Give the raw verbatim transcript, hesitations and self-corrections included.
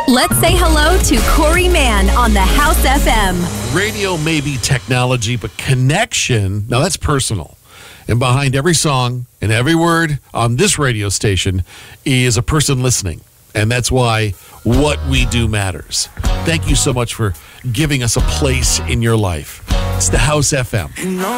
Let's say hello to Corey Mann on the House F M. Radio may be technology, but connection, now that's personal. And behind every song and every word on this radio station is a person listening. And that's why what we do matters. Thank you so much for giving us a place in your life. It's the House F M.